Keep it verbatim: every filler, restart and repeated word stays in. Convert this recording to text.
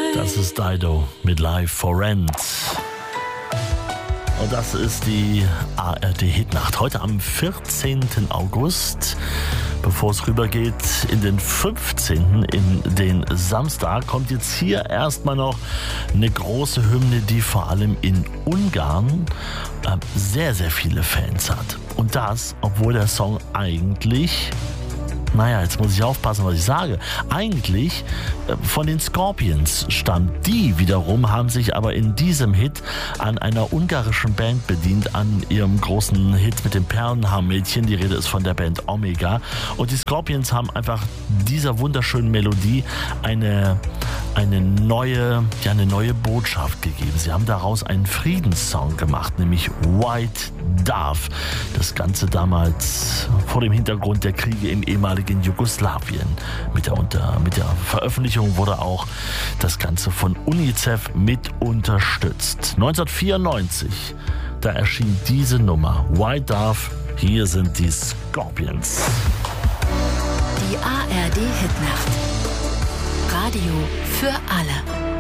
Das ist Dido mit Live for Rent. Und das ist die A R D-Hitnacht. Heute am vierzehnten August. Bevor es rübergeht in den fünfzehnten in den Samstag, kommt jetzt hier erstmal noch eine große Hymne, die vor allem in Ungarn äh, sehr, sehr viele Fans hat. Und das, obwohl der Song eigentlich... Naja, jetzt muss ich aufpassen, was ich sage. Eigentlich äh, von den Scorpions stammt. Die wiederum haben sich aber in diesem Hit an einer ungarischen Band bedient, an ihrem großen Hit mit dem Perlenhaarmädchen. Die Rede ist von der Band Omega. Und die Scorpions haben einfach dieser wunderschönen Melodie eine, eine, neue, ja, eine neue Botschaft gegeben. Sie haben daraus einen Friedenssong gemacht, nämlich White Dove. Das Ganze damals vor dem Hintergrund der Kriege im ehemaligen Jugoslawien. Mit der, unter, mit der Veröffentlichung wurde auch das Ganze von UNICEF mit unterstützt. neunzehnhundertvierundneunzig, da erschien diese Nummer. White Dove, hier sind die Scorpions. Die A R D-Hitnacht. Radio für alle.